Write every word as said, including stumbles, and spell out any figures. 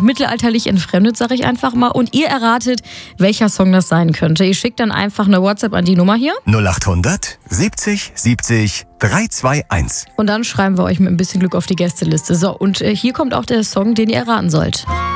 mittelalterlich entfremdet, sage ich einfach mal. Und ihr erratet, welcher Song das sein könnte. Ihr schickt dann einfach eine WhatsApp an die Nummer hier. null acht hundert siebzig siebzig drei zwei eins. Und dann schreiben wir euch mit ein bisschen Glück auf die Gästeliste. So, und äh, hier kommt auch der Song, den ihr erraten sollt.